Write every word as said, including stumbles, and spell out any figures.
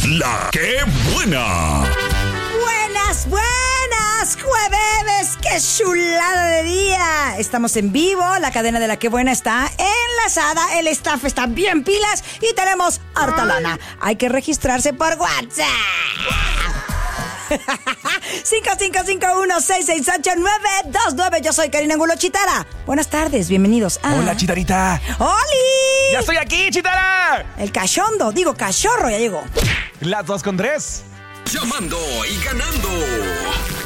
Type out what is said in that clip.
La Que Buena. Buenas, buenas, jueves, qué chulada de día. Estamos en vivo, la cadena de La Que Buena está enlazada, el staff está bien pilas y tenemos harta lana. Hay que registrarse por WhatsApp. cinco cinco cinco uno seis seis ocho nueve dos nueve. Yo soy Karina Angulo Chitara. Buenas tardes, bienvenidos a... Hola, Chitarita. ¡Oli! ¡Ya estoy aquí, Chitara! El cachondo, digo cachorro, ya llegó. Las dos con tres. Llamando y ganando.